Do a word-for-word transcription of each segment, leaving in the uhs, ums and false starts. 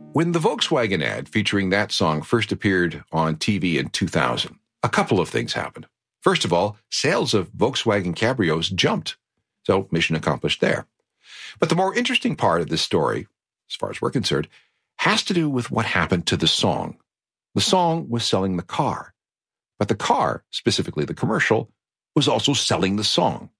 When the Volkswagen ad featuring that song first appeared on T V in two thousand, a couple of things happened. First of all, sales of Volkswagen Cabrios jumped. So mission accomplished there. But the more interesting part of this story, as far as we're concerned, has to do with what happened to the song. The song was selling the car, but the car, specifically the commercial, was also selling the song.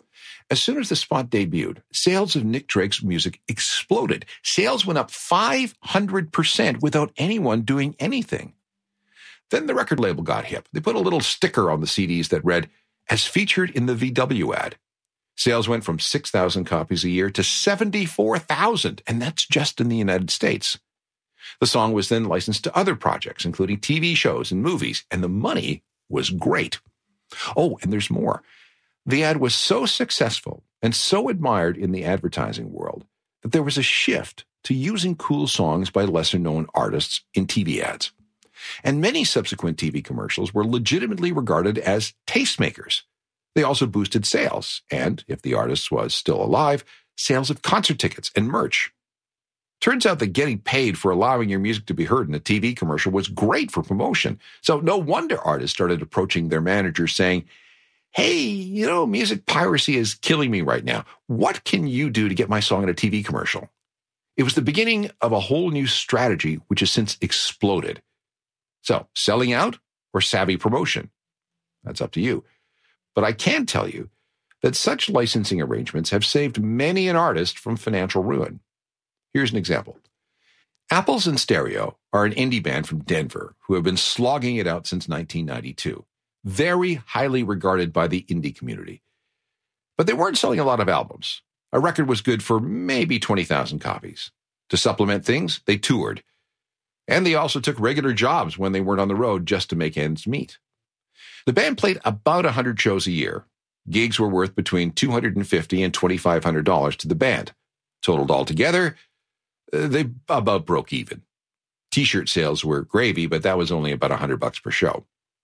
As soon as the spot debuted, sales of Nick Drake's music exploded. Sales went up five hundred percent without anyone doing anything. Then the record label got hip. They put a little sticker on the C Ds that read, "As featured in the V W ad." Sales went from six thousand copies a year to seventy-four thousand, and that's just in the United States. The song was then licensed to other projects, including T V shows and movies, and the money was great. Oh, and there's more. The ad was so successful and so admired in the advertising world that there was a shift to using cool songs by lesser-known artists in T V ads. And many subsequent T V commercials were legitimately regarded as tastemakers. They also boosted sales, and, if the artist was still alive, sales of concert tickets and merch. Turns out that getting paid for allowing your music to be heard in a T V commercial was great for promotion. So no wonder artists started approaching their managers saying, "Hey, you know, music piracy is killing me right now. What can you do to get my song in a T V commercial?" It was the beginning of a whole new strategy, which has since exploded. So, selling out or savvy promotion? That's up to you. But I can tell you that such licensing arrangements have saved many an artist from financial ruin. Here's an example. Apples in Stereo are an indie band from Denver who have been slogging it out since nineteen ninety-two. Very highly regarded by the indie community. But they weren't selling a lot of albums. A record was good for maybe twenty thousand copies. To supplement things, they toured. And they also took regular jobs when they weren't on the road just to make ends meet. The band played about one hundred shows a year. Gigs were worth between two hundred fifty dollars and twenty-five hundred dollars to the band. Totaled all together, they about broke even. T-shirt sales were gravy, but that was only about one hundred bucks per show.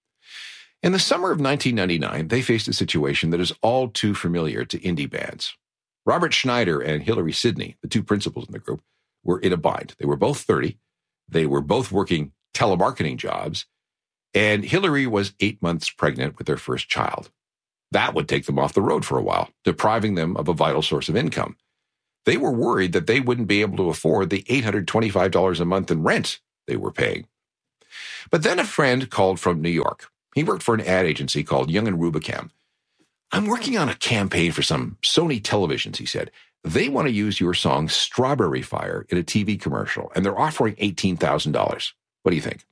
In the summer of nineteen ninety-nine, they faced a situation that is all too familiar to indie bands. Robert Schneider and Hillary Sidney, the two principals in the group, were in a bind. They were both thirty. They were both working telemarketing jobs, and Hillary was eight months pregnant with their first child. That would take them off the road for a while, depriving them of a vital source of income. They were worried that they wouldn't be able to afford the eight hundred twenty-five dollars a month in rent they were paying. But then a friend called from New York. He worked for an ad agency called Young and Rubicam. "I'm working on a campaign for some Sony televisions," he said. "They want to use your song Strawberry Fire in a T V commercial, and they're offering eighteen thousand dollars. What do you think?"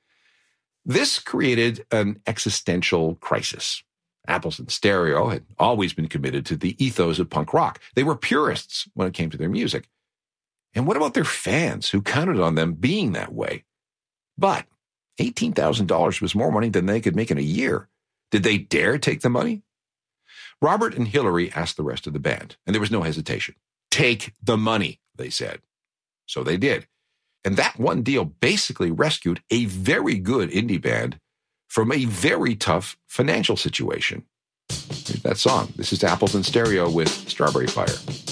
This created an existential crisis. Apples in Stereo had always been committed to the ethos of punk rock. They were purists when it came to their music. And what about their fans who counted on them being that way? But eighteen thousand dollars was more money than they could make in a year. Did they dare take the money? Robert and Hillary asked the rest of the band, and there was no hesitation. "Take the money," they said. So they did. And that one deal basically rescued a very good indie band from a very tough financial situation. Here's that song. This is Apples in Stereo with Strawberry Fire.